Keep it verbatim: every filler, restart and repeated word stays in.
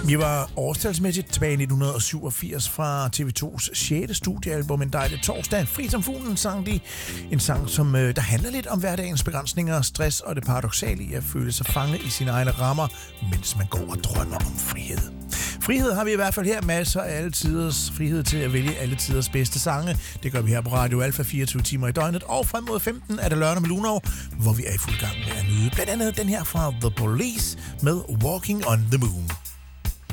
Vi var årstalsmæssigt tilbage i nitten syvogfirs fra T V to's sjette studiealbum En dejlig torsdag. Fri som fuglen sang de en sang, som der handler lidt om hverdagens begrænsninger, stress og det paradoksale i at føle sig fanget i sine egne rammer, mens man går og drømmer om frihed. Frihed har vi i hvert fald her, masser af alle tiders frihed til at vælge alle tiders bedste sange. Det gør vi her på Radio Alfa fireogtyve timer i døgnet, og frem mod femten er det lørdag med Lunov, hvor vi er i fuld gang med at nyde blandt andet den her fra The Police med Walking on the Moon.